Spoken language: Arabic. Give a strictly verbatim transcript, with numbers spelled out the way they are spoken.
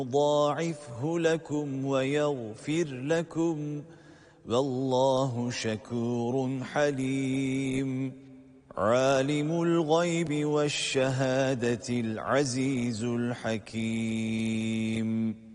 يضاعفه لكم ويغفر لكم والله شكور حليم. عالم الغيب والشهادة العزيز الحكيم.